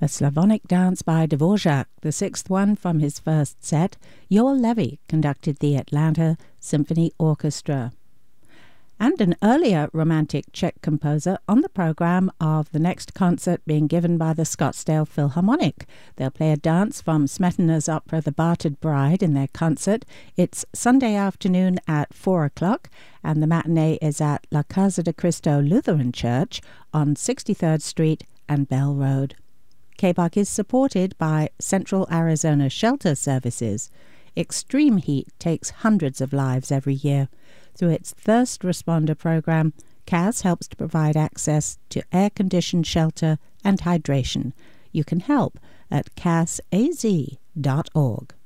A Slavonic dance by Dvorak, the sixth one from his first set. Joel Levy conducted the Atlanta Symphony Orchestra. And an earlier Romantic Czech composer on the program of the next concert being given by the Scottsdale Philharmonic. They'll play a dance from Smetana's opera The Bartered Bride in their concert. It's Sunday afternoon at 4 o'clock, and the matinee is at La Casa de Cristo Lutheran Church on 63rd Street and Bell Road. KBOC is supported by Central Arizona Shelter Services. Extreme heat takes hundreds of lives every year. Through its Thirst Responder program, CAS helps to provide access to air-conditioned shelter and hydration. You can help at casaz.org.